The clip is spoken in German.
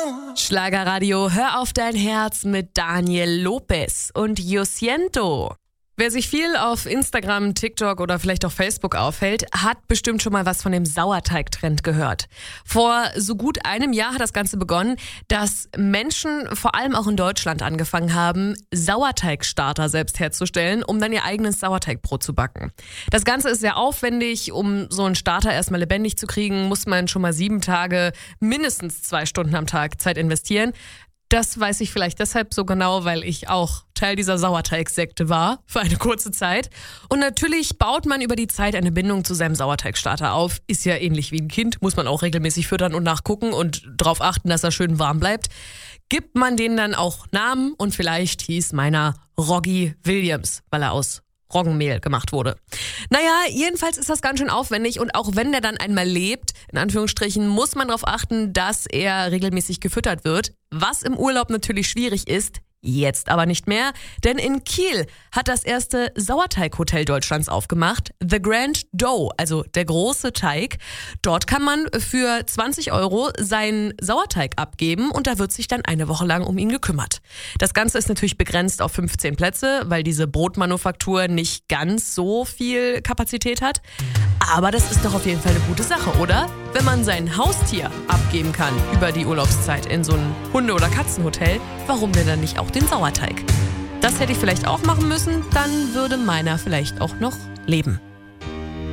Schlagerradio, hör auf dein Herz mit Daniel Lopez und Josiento. Wer sich viel auf Instagram, TikTok oder vielleicht auch Facebook aufhält, hat bestimmt schon mal was von dem Sauerteig-Trend gehört. Vor so gut einem Jahr hat das Ganze begonnen, dass Menschen vor allem auch in Deutschland angefangen haben, Sauerteigstarter selbst herzustellen, um dann ihr eigenes Sauerteigbrot zu backen. Das Ganze ist sehr aufwendig. Um so einen Starter erstmal lebendig zu kriegen, muss man schon mal 7 Tage, mindestens 2 Stunden am Tag Zeit investieren. Das weiß ich vielleicht deshalb so genau, weil ich auch Teil dieser Sauerteigsekte war für eine kurze Zeit. Und natürlich baut man über die Zeit eine Bindung zu seinem Sauerteigstarter auf. Ist ja ähnlich wie ein Kind, muss man auch regelmäßig füttern und nachgucken und darauf achten, dass er schön warm bleibt. Gibt man denen dann auch Namen und vielleicht hieß meiner Roggi Williams, weil er aus Roggenmehl gemacht wurde. Naja, jedenfalls ist das ganz schön aufwendig und auch wenn der dann einmal lebt, in Anführungsstrichen, muss man darauf achten, dass er regelmäßig gefüttert wird, was im Urlaub natürlich schwierig ist. Jetzt aber nicht mehr, denn in Kiel hat das erste Sauerteighotel Deutschlands aufgemacht, The Grand Dough, also der große Teig. Dort kann man für 20 € seinen Sauerteig abgeben und da wird sich dann eine Woche lang um ihn gekümmert. Das Ganze ist natürlich begrenzt auf 15 Plätze, weil diese Brotmanufaktur nicht ganz so viel Kapazität hat. Aber das ist doch auf jeden Fall eine gute Sache, oder? Wenn man sein Haustier abgeben kann über die Urlaubszeit in so ein Hunde- oder Katzenhotel, warum denn dann nicht auch den Sauerteig? Das hätte ich vielleicht auch machen müssen, dann würde meiner vielleicht auch noch leben.